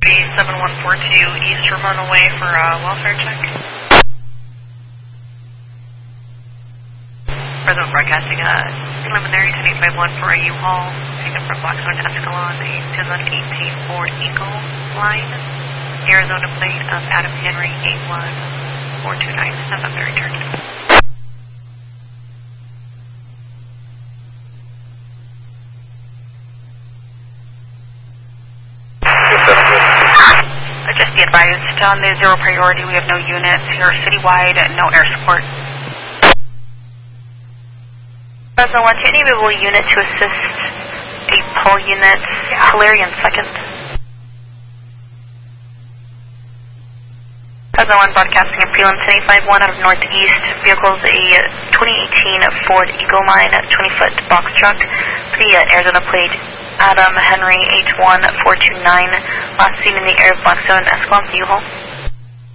7142 East Ramona Way for a welfare check. Present broadcasting preliminary 1051 for a U-Haul, taken from Blackstone Escalon, a 2018 Ford Eagle line, Arizona plate of Adam Henry 81429. Stand up and return. Just be advised, on the zero priority, we have no units here citywide, no air support. President 1, any available unit to assist a pull unit, Hilarion 2nd. President 1 broadcasting a prelim 1051 out of Northeast. Vehicles a 2018 Ford Eagle Line 20-foot box truck. The Arizona plate Adam Henry 81429. Last seen in the air of Blackstone Escalon, U-Haul.